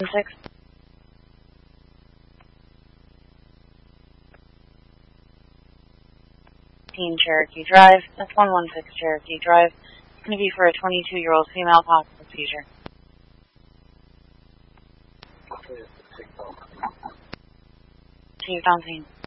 6. Cherokee Drive. That's 116 Cherokee Drive. It's going to be for a 22-year-old female possible seizure. See you down scene.